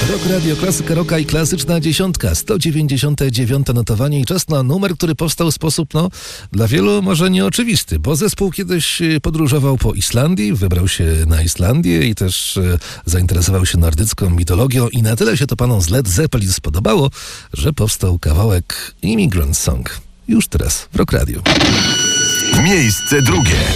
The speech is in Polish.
Rock Radio, klasyka rocka i klasyczna dziesiątka, 199 notowanie i czas na numer, który powstał w sposób, dla wielu może nieoczywisty, bo zespół kiedyś podróżował po Islandii, wybrał się na Islandię i też zainteresował się nordycką mitologią i na tyle się to panom z Led Zeppelin spodobało, że powstał kawałek Immigrant Song. Już teraz w Rock Radio. Miejsce drugie.